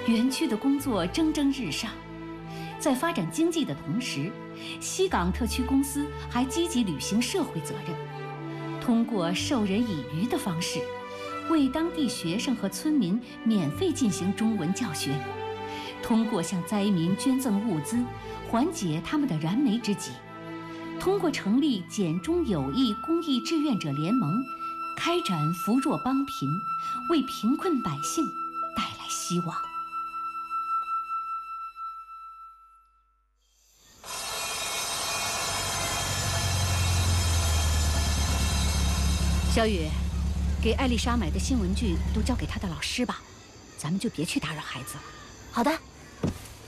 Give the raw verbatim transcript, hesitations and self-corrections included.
园区的工作蒸蒸日上，在发展经济的同时，西港特区公司还积极履行社会责任，通过授人以渔的方式，为当地学生和村民免费进行中文教学，通过向灾民捐赠物资，缓解他们的燃眉之急，通过成立简中友谊公益志愿者联盟，开展扶弱帮贫，为贫困百姓带来希望。小雨，给艾丽莎买的新文具都交给她的老师吧，咱们就别去打扰孩子了。 好的。